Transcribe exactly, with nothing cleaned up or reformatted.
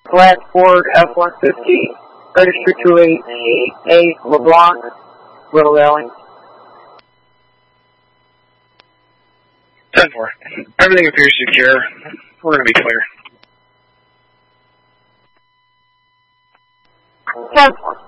Black Ford F one fifty, register two eight eight LeBlanc, Little Valley. ten four. Everything appears secure. We're going to be clear. ten four.